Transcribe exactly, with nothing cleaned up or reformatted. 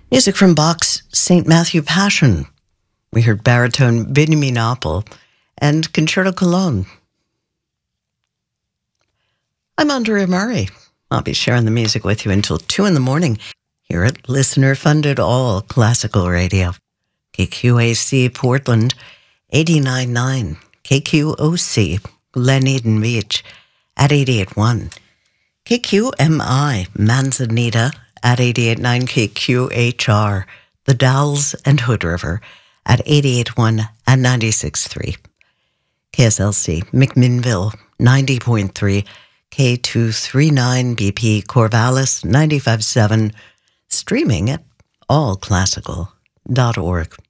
Music from Bach's Saint Matthew Passion. We heard baritone Benjamin Appel and Concerto Cologne. I'm Andrea Murray. I'll be sharing the music with you until two in the morning here at listener-funded all classical radio. K Q A C Portland, eighty-nine point nine. K Q O C Glen Eden Beach at eighty-eight point one. K Q M I Manzanita at eighty-eight point nine. K Q H R The Dalles and Hood River at eighty-eight point one and ninety-six point three. K S L C McMinnville ninety point three. K two thirty-nine B P Corvallis ninety-five point seven. Streaming at all classical dot org.